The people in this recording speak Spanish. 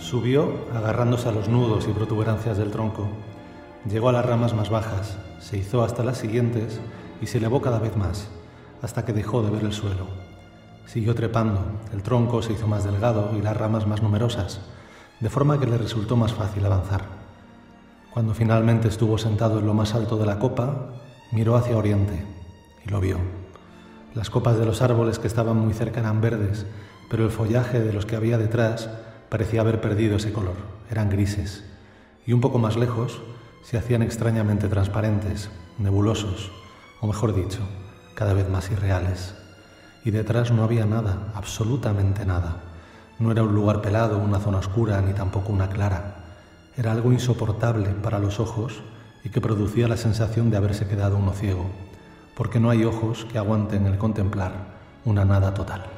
Subió agarrándose a los nudos y protuberancias del tronco. Llegó a las ramas más bajas, se izó hasta las siguientes y se elevó cada vez más, hasta que dejó de ver el suelo. Siguió trepando, el tronco se hizo más delgado y las ramas más numerosas, de forma que le resultó más fácil avanzar. Cuando finalmente estuvo sentado en lo más alto de la copa, miró hacia oriente y lo vio. Las copas de los árboles que estaban muy cerca eran verdes, pero el follaje de los que había detrás parecía haber perdido ese color, eran grises, y un poco más lejos se hacían extrañamente transparentes, nebulosos, o mejor dicho, cada vez más irreales. Y detrás no había nada, absolutamente nada. No era un lugar pelado, una zona oscura, ni tampoco una clara. Era algo insoportable para los ojos y que producía la sensación de haberse quedado uno ciego, porque no hay ojos que aguanten el contemplar una nada total.